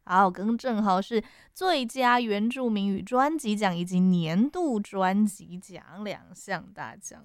好，更正好是最佳原住民语专辑奖以及年度专辑奖2项大奖。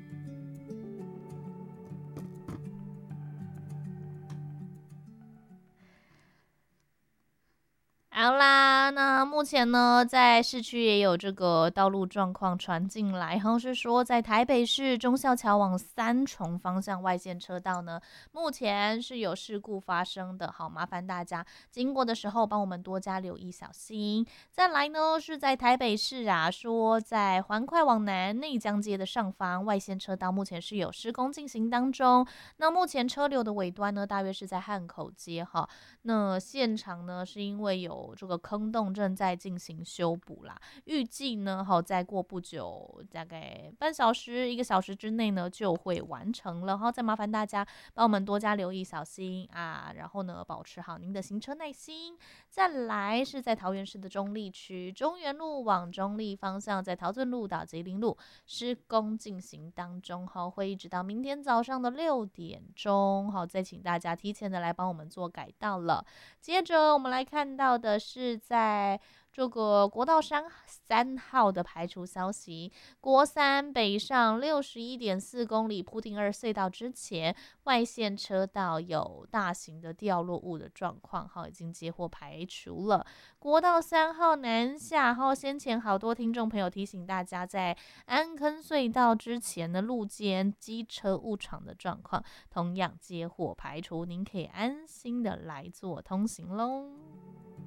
好啦，那目前呢，在市区也有这个道路状况传进来，然后是说在台北市忠孝桥往三重方向外线车道呢，目前是有事故发生的，好，麻烦大家经过的时候帮我们多加留意小心。再来呢，是在台北市啊，说在环快往南内江街的上方外线车道，目前是有施工进行当中。那目前车流的尾端呢，大约是在汉口街哈。那现场呢，是因为有这个坑洞正在进行修补啦，预计呢，再过不久，大概半小时、1个小时之内呢，就会完成了。再麻烦大家帮我们多加留意、小心啊，然后呢，保持好您的行车耐心。再来是在桃园市的中立区，中原路往中立方向，在桃圳路到吉林路施工进行当中，会一直到明天早上的6点钟，再请大家提前的来帮我们做改道了。接着我们来看到的是在这个国道3号的排除消息，国三北上61.4公里铺丁2隧道之前，外线车道有大型的掉落物的状况，已经接获排除了。国道3号南下，先前好多听众朋友提醒大家，在安坑隧道之前的路肩机车误闯的状况，同样接获排除，您可以安心的来做通行喽。